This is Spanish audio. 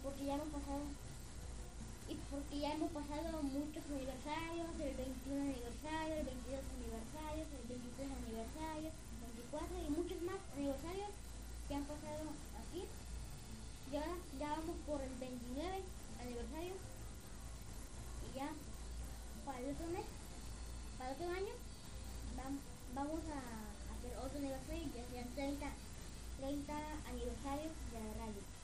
porque ya hemos pasado muchos aniversarios, el 21 aniversario, el 22 aniversario, el 23 aniversario, el 24 y muchos más aniversarios que han pasado aquí. Ya vamos por el 29 aniversario y ya para el otro mes, para el otro año, vamos a hacer otro aniversario, ya sean 30 aniversarios de la radio.